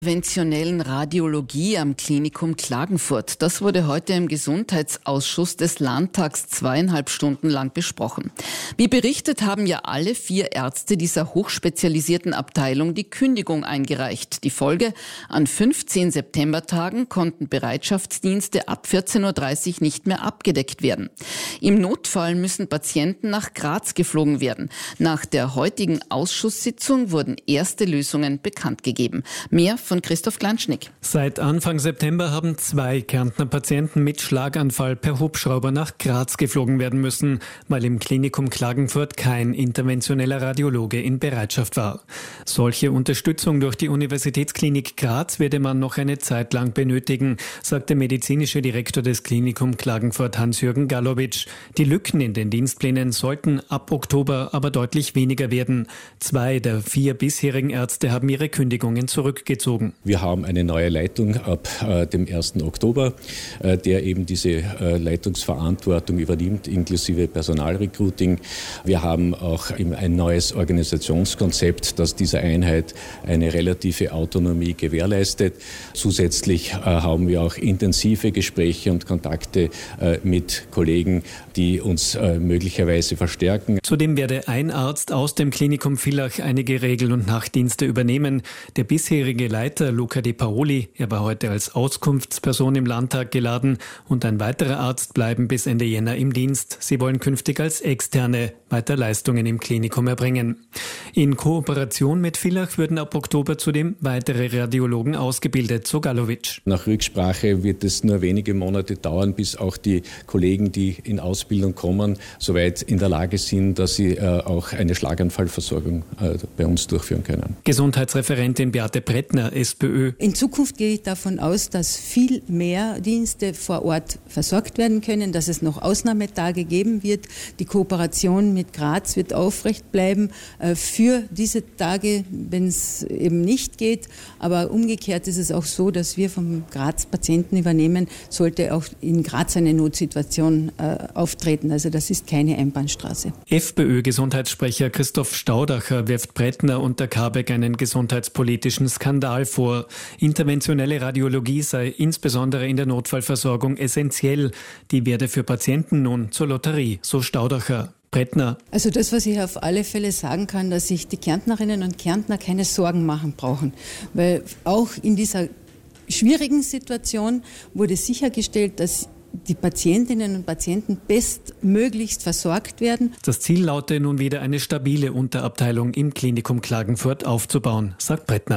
Interventionellen Radiologie am Klinikum Klagenfurt. Das wurde heute im Gesundheitsausschuss des Landtags 2,5 Stunden lang besprochen. Wie berichtet, haben ja alle 4 Ärzte dieser hochspezialisierten Abteilung die Kündigung eingereicht. Die Folge: an 15 Septembertagen konnten Bereitschaftsdienste ab 14.30 Uhr nicht mehr abgedeckt werden. Im Notfall müssen Patienten nach Graz geflogen werden. Nach der heutigen Ausschusssitzung wurden erste Lösungen bekannt gegeben. Mehr von Christoph Glanschnick. Seit Anfang September haben 2 Kärntner Patienten mit Schlaganfall per Hubschrauber nach Graz geflogen werden müssen, weil im Klinikum Klagenfurt kein interventioneller Radiologe in Bereitschaft war. Solche Unterstützung durch die Universitätsklinik Graz werde man noch eine Zeit lang benötigen, sagt der medizinische Direktor des Klinikum Klagenfurt, Hans-Jürgen Gallowitsch. Die Lücken in den Dienstplänen sollten ab Oktober aber deutlich weniger werden. 2 der 4 bisherigen Ärzte haben ihre Kündigungen zurückgezogen. Wir haben eine neue Leitung ab dem 1. Oktober, der eben diese Leitungsverantwortung übernimmt, inklusive Personalrecruiting. Wir haben auch ein neues Organisationskonzept, das dieser Einheit eine relative Autonomie gewährleistet. Zusätzlich haben wir auch intensive Gespräche und Kontakte mit Kollegen, die uns möglicherweise verstärken. Zudem werde ein Arzt aus dem Klinikum Villach einige Regel- und Nachtdienste übernehmen. Der bisherige Leiter Luca De Paoli, er war heute als Auskunftsperson im Landtag geladen, und ein weiterer Arzt bleiben bis Ende Jänner im Dienst. Sie wollen künftig als Externe weiter Leistungen im Klinikum erbringen. In Kooperation mit Villach würden ab Oktober zudem weitere Radiologen ausgebildet, so Gallowitsch. Nach Rücksprache wird es nur wenige Monate dauern, bis auch die Kollegen, die in Ausbildung kommen, soweit in der Lage sind, dass sie auch eine Schlaganfallversorgung bei uns durchführen können. Gesundheitsreferentin Beate Brettner, SPÖ. In Zukunft gehe ich davon aus, dass viel mehr Dienste vor Ort versorgt werden können, dass es noch Ausnahmetage geben wird. Die Kooperation mit Graz wird aufrecht bleiben für diese Tage, wenn es eben nicht geht. Aber umgekehrt ist es auch so, dass wir vom Graz Patienten übernehmen, sollte auch in Graz eine Notsituation auftreten. Also das ist keine Einbahnstraße. FPÖ-Gesundheitssprecher Christoph Staudacher wirft Brettner und der Kabeck einen gesundheitspolitischen Skandal vor. Interventionelle Radiologie sei insbesondere in der Notfallversorgung essentiell. Die werde für Patienten nun zur Lotterie, so Staudacher. Brettner. Also das, was ich auf alle Fälle sagen kann, dass sich die Kärntnerinnen und Kärntner keine Sorgen machen brauchen. Weil auch in dieser schwierigen Situation wurde sichergestellt, dass die Patientinnen und Patienten bestmöglichst versorgt werden. Das Ziel laute nun wieder eine stabile Unterabteilung im Klinikum Klagenfurt aufzubauen, sagt Brettner.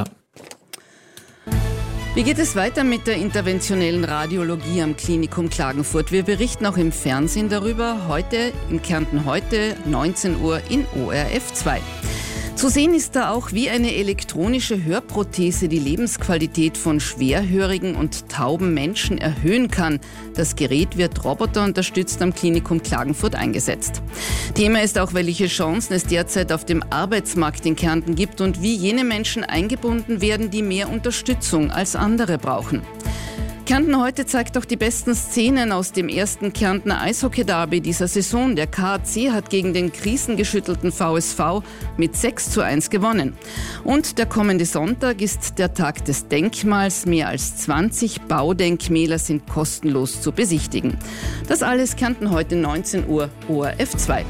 Wie geht es weiter mit der interventionellen Radiologie am Klinikum Klagenfurt? Wir berichten auch im Fernsehen darüber. Heute in Kärnten, heute 19 Uhr in ORF 2. Zu sehen ist da auch, wie eine elektronische Hörprothese die Lebensqualität von schwerhörigen und tauben Menschen erhöhen kann. Das Gerät wird roboterunterstützt am Klinikum Klagenfurt eingesetzt. Thema ist auch, welche Chancen es derzeit auf dem Arbeitsmarkt in Kärnten gibt und wie jene Menschen eingebunden werden, die mehr Unterstützung als andere brauchen. Kärnten heute zeigt auch die besten Szenen aus dem ersten Kärntner Eishockey-Derby dieser Saison. Der KAC hat gegen den krisengeschüttelten VSV mit 6:1 gewonnen. Und der kommende Sonntag ist der Tag des Denkmals. Mehr als 20 Baudenkmäler sind kostenlos zu besichtigen. Das alles Kärnten heute 19 Uhr, ORF 2.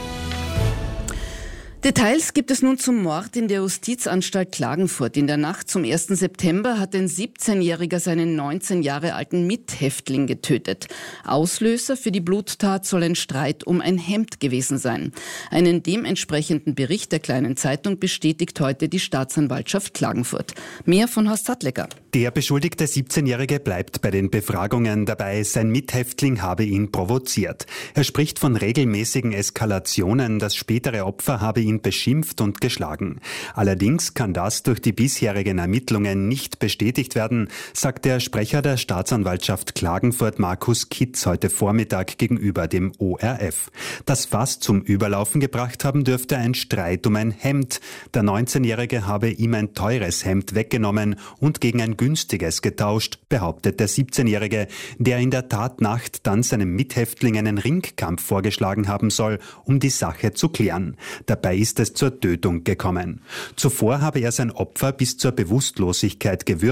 Details gibt es nun zum Mord in der Justizanstalt Klagenfurt. In der Nacht zum 1. September hat ein 17-Jähriger seinen 19 Jahre alten Mithäftling getötet. Auslöser für die Bluttat soll ein Streit um ein Hemd gewesen sein. Einen dementsprechenden Bericht der Kleinen Zeitung bestätigt heute die Staatsanwaltschaft Klagenfurt. Mehr von Horst Sattlecker. Der beschuldigte 17-Jährige bleibt bei den Befragungen dabei. Sein Mithäftling habe ihn provoziert. Er spricht von regelmäßigen Eskalationen. Das spätere Opfer habe ihn beschimpft und geschlagen. Allerdings kann das durch die bisherigen Ermittlungen nicht bestätigt werden, sagt der Sprecher der Staatsanwaltschaft Klagenfurt, Markus Kitz, heute Vormittag gegenüber dem ORF. Das Fass zum Überlaufen gebracht haben dürfte ein Streit um ein Hemd. Der 19-Jährige habe ihm ein teures Hemd weggenommen und gegen ein günstiges getauscht, behauptet der 17-Jährige, der in der Tatnacht dann seinem Mithäftling einen Ringkampf vorgeschlagen haben soll, um die Sache zu klären. Dabei ist es zur Tötung gekommen. Zuvor habe er sein Opfer bis zur Bewusstlosigkeit gewürgt